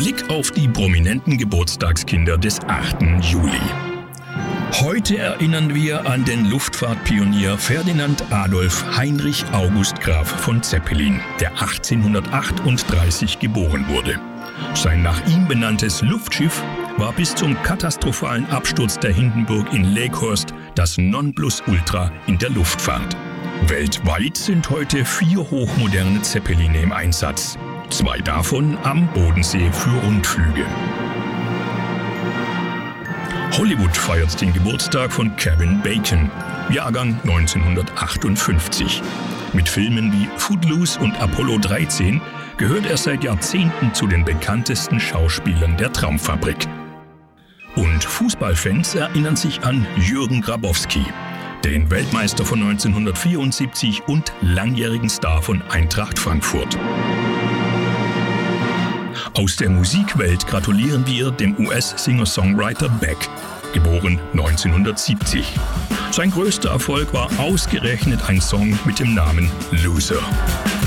Blick auf die prominenten Geburtstagskinder des 8. Juli. Heute erinnern wir an den Luftfahrtpionier Ferdinand Adolf Heinrich August Graf von Zeppelin, der 1838 geboren wurde. Sein nach ihm benanntes Luftschiff war bis zum katastrophalen Absturz der Hindenburg in Lakehurst das Nonplusultra in der Luftfahrt. Weltweit sind heute 4 hochmoderne Zeppeline im Einsatz. 2 davon am Bodensee für Rundflüge. Hollywood feiert den Geburtstag von Kevin Bacon, Jahrgang 1958. Mit Filmen wie Footloose und Apollo 13 gehört er seit Jahrzehnten zu den bekanntesten Schauspielern der Traumfabrik. Und Fußballfans erinnern sich an Jürgen Grabowski, den Weltmeister von 1974 und langjährigen Star von Eintracht Frankfurt. Aus der Musikwelt gratulieren wir dem US-Singer-Songwriter Beck, geboren 1970. Sein größter Erfolg war ausgerechnet ein Song mit dem Namen Loser.